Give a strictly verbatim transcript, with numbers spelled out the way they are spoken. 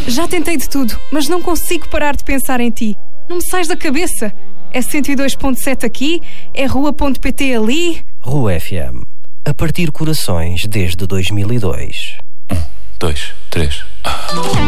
Já tentei de tudo, mas não consigo parar de pensar em ti. Não me sais da cabeça. É cento e dois ponto sete aqui, é rua ponto pt ali. Rua F M. A partir corações desde dois mil e dois. Um, dois, três.